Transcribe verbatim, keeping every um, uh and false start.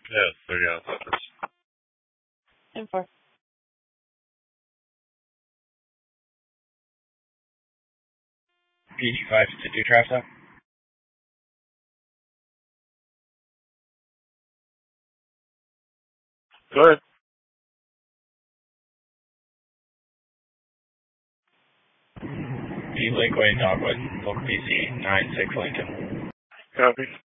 Yes, they're yeah, flippers. ten four. P G five to do draft up. Go ahead. P Lakeway Dogwood, Local P C nine six Lincoln. Copy.